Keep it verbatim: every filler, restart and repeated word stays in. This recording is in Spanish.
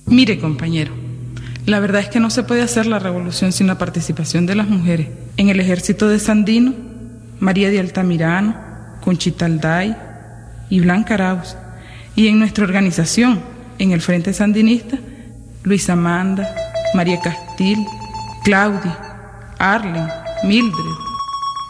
Mire, compañero, la verdad es que no se puede hacer la revolución sin la participación de las mujeres. En el ejército de Sandino, María de Altamirano, Conchita Alday y Blanca Arauz. Y en nuestra organización, en el Frente Sandinista, Luisa Amanda, María Castil, Claudia, Arlen, Mildred,